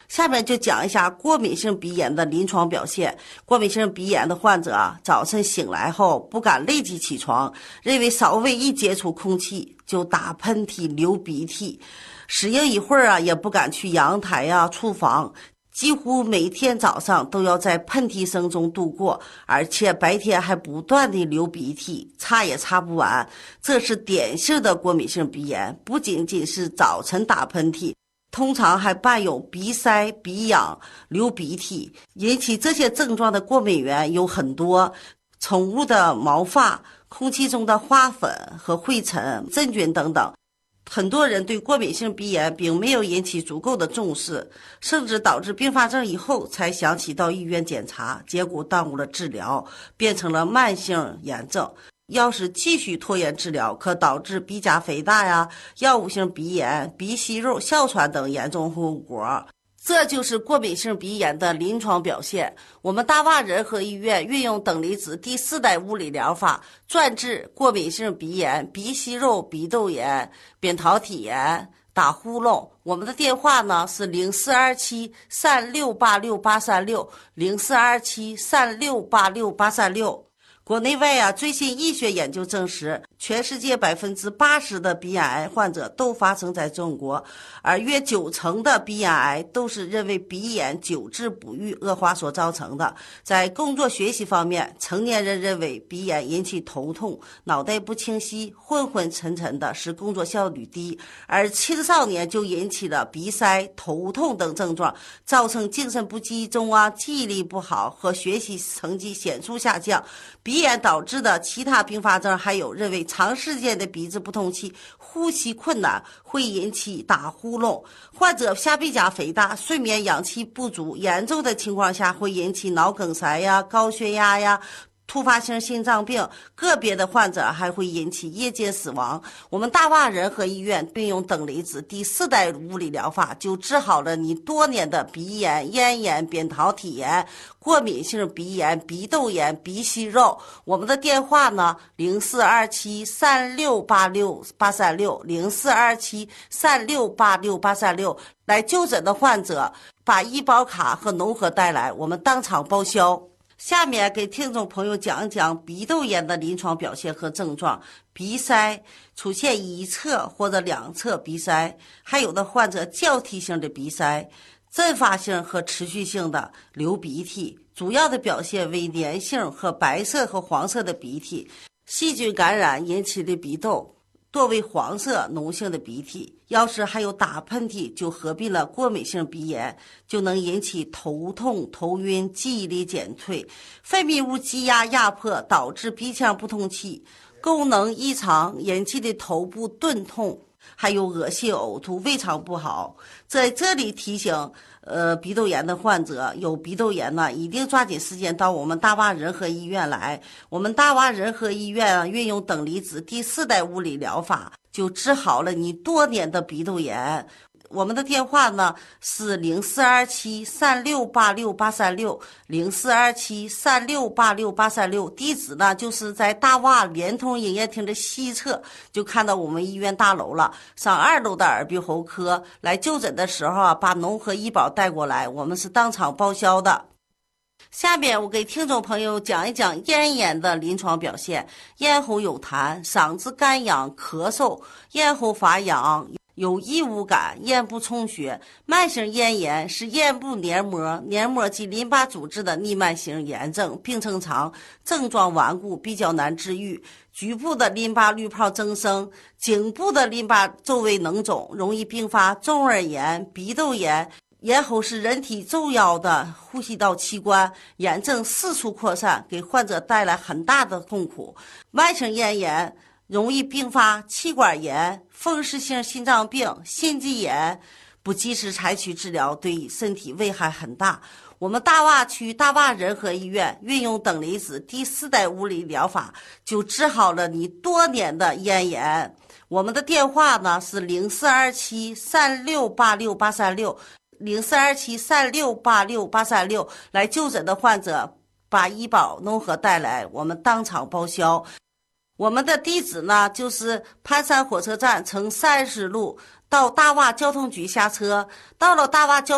下面就讲一下过敏性鼻炎的临床表现。过敏性鼻炎的患者早晨醒来后不敢立即起床，认为稍微一接触空气就打喷嚏、流鼻涕，适应一会儿也不敢去阳台厨房，几乎每天早上都要在喷嚏声中度过，而且白天还不断的流鼻涕，擦也擦不完。这是典型的过敏性鼻炎，不仅仅是早晨打喷嚏，通常还伴有鼻塞、鼻痒、流鼻涕。引起这些症状的过敏源有很多，宠物的毛发、空气中的花粉和灰尘、真菌等等。很多人对过敏性鼻炎并没有引起足够的重视，甚至导致并发症以后才想起到医院检查，结果耽误了治疗，变成了慢性炎症。要是继续拖延治疗，可导致鼻甲肥大药物性鼻炎、鼻息肉、哮喘等严重后果。这就是过敏性鼻炎的临床表现。我们大洼仁和医院运用等离子第4代物理疗法，专治过敏性鼻炎、鼻息肉、鼻窦炎、扁桃体炎、打呼噜。我们的电话呢是0427-3686836，0427-3686836。国内外最新医学研究证实，全世界80%的鼻咽癌患者都发生在中国，而约90%的鼻咽癌都是因为鼻炎久治不愈恶化所造成的。在工作学习方面，成年人认为鼻炎引起头痛、脑袋不清晰、昏昏沉沉的，使工作效率低，而青少年就引起了鼻塞、头痛等症状，造成精神不集中记忆力不好和学习成绩显著下降。鼻炎导致的其他并发症还有认为长时间的鼻子不通气、呼吸困难会引起打呼噜，患者下鼻甲肥大、睡眠氧气不足，严重的情况下会引起脑梗塞高血压突发性心脏病，个别的患者还会引起夜间死亡。我们大洼仁和医院并用等离子第4代物理疗法，就治好了你多年的鼻炎、咽炎、扁桃体炎、过敏性鼻炎、鼻窦炎、鼻息肉。我们的电话呢，0427-3686836，0427-3686836。来就诊的患者把医保卡和农合带来，我们当场报销。下面给听众朋友讲一讲鼻窦炎的临床表现和症状。鼻塞出现一侧或者两侧鼻塞，还有的患者交替性的鼻塞，阵发性和持续性的流鼻涕，主要的表现为粘性和白色和黄色的鼻涕，细菌感染引起的鼻窦多为黄色脓性的鼻涕。要是还有打喷嚏，就合并了过敏性鼻炎，就能引起头痛、头晕、记忆力减退，分泌物积压迫，导致鼻腔不通气，功能异常引起的头部钝痛，还有恶心呕吐、胃肠不好。在这里提醒鼻窦炎的患者，有鼻窦炎呢，一定抓紧时间到我们大洼仁和医院来。我们大洼仁和医院运用等离子第4代物理疗法，就治好了你多年的鼻窦炎。我们的电话呢是0427-3686836，0427-3686836，地址呢就是在大洼联通营业厅的西侧，就看到我们医院大楼了。上2楼的耳鼻喉科，来就诊的时候把农合医保带过来，我们是当场报销的。下面我给听众朋友讲一讲咽炎的临床表现。咽喉有痰，嗓子干痒、咳嗽，咽喉发痒，有异物感，咽部充血。慢性咽炎是咽部黏膜及淋巴组织的逆慢性炎症，病程长，症状顽固，比较难治愈。局部的淋巴滤泡增生，颈部的淋巴周围脓肿，容易并发中耳炎、鼻窦炎。咽喉是人体重要的呼吸道器官，炎症四处扩散，给患者带来很大的痛苦。慢性咽炎容易并发气管炎、风湿性心脏病、心肌炎，不及时采取治疗，对身体危害很大。我们大洼区大洼仁和医院运用等离子第4代物理疗法，就治好了你多年的咽炎。我们的电话呢是0427-3686836，0427-3686836，来就诊的患者把医保农合带来，我们当场报销。我们的地址呢就是盘山火车站乘30路到大洼交通局下车，到了大洼交